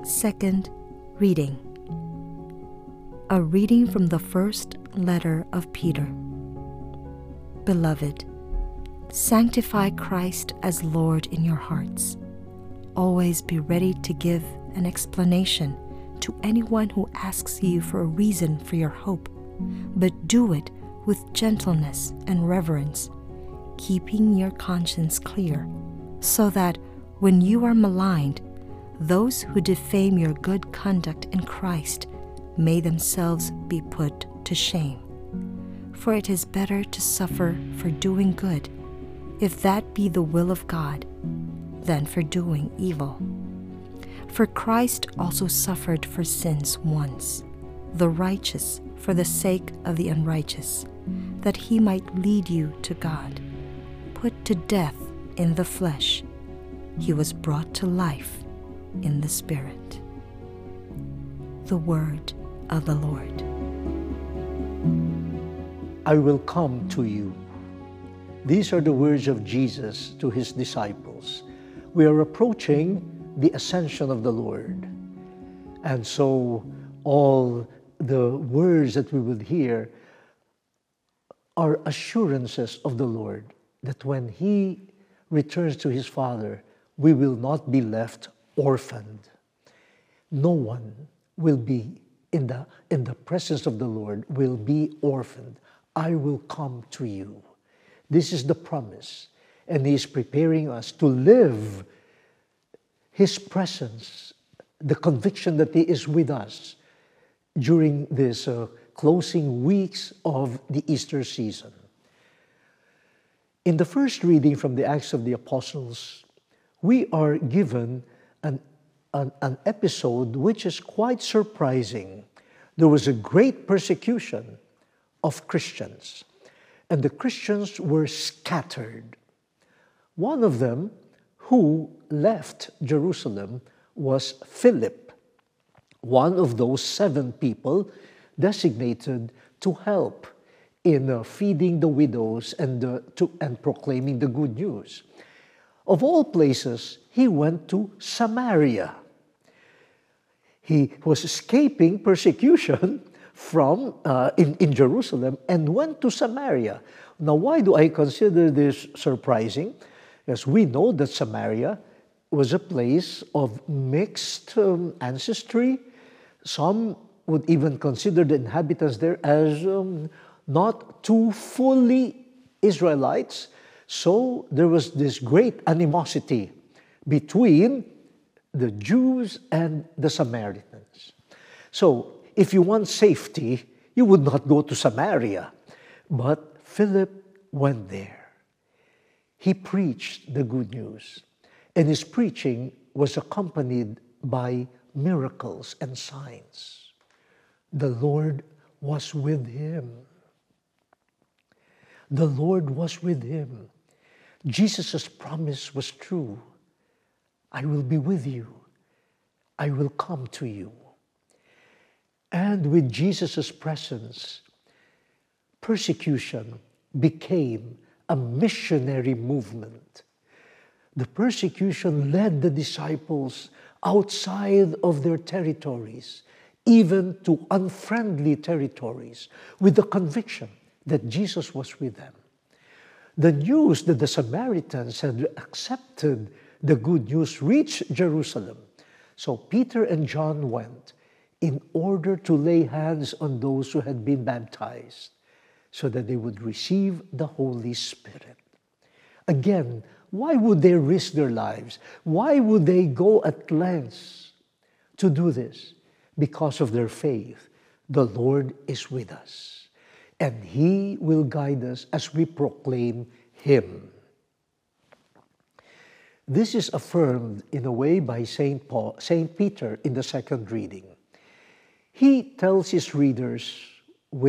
Second reading. A reading from the first letter of Peter. Beloved, sanctify Christ as Lord in your hearts. Always be ready to give an explanation to anyone who asks you for a reason for your hope, but do it with gentleness and reverence, keeping your conscience clear, so that when you are maligned, those who defame your good conduct in Christ may themselves be put to shame. For it is better to suffer for doing good, if that be the will of God, than for doing evil. For Christ also suffered for sins once, the righteous for the sake of the unrighteous, that he might lead you to God. Put to death in the flesh, he was brought to life in the Spirit. The word of the Lord. I will come to you. These are the words of Jesus to his disciples. We are approaching the ascension of the Lord. And so all the words that we will hear are assurances of the Lord that when he returns to his Father, we will not be left orphaned. No one will be in the presence of the Lord will be orphaned. I will come to you. This is the promise. And he is preparing us to live his presence, the conviction that he is with us during this closing weeks of the Easter season. In the first reading from the Acts of the Apostles, we are given an episode which is quite surprising. There was a great persecution of Christians, and the Christians were scattered. One of them who left Jerusalem was Philip, one of those 7 people designated to help in feeding the widows and proclaiming the good news. Of all places, he went to Samaria. He was escaping persecution from in Jerusalem and went to Samaria. Now, why do I consider this surprising? Because we know that Samaria was a place of mixed ancestry. Some would even consider the inhabitants there as not too fully Israelites. So there was this great animosity between the Jews and the Samaritans. So if you want safety, you would not go to Samaria. But Philip went there. He preached the good news, and his preaching was accompanied by miracles and signs. The Lord was with him. The Lord was with him. Jesus' promise was true. I will be with you. I will come to you. And with Jesus' presence, persecution became a missionary movement. The persecution led the disciples outside of their territories, even to unfriendly territories, with the conviction that Jesus was with them. The news that the Samaritans had accepted the good news reached Jerusalem. So Peter and John went in order to lay hands on those who had been baptized so that they would receive the Holy Spirit. Again, why would they risk their lives? Why would they go at lengths to do this? Because of their faith. The Lord is with us, and he will guide us as we proclaim him. This is affirmed in a way by Saint Peter in the second reading. He tells his readers